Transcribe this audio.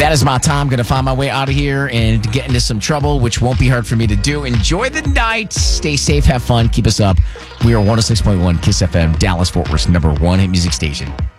That is my time. Going to find my way out of here and get into some trouble, which won't be hard for me to do. Enjoy the night. Stay safe. Have fun. Keep us up. We are 106.1 KISS FM, Dallas-Fort Worth's #1 hit music station.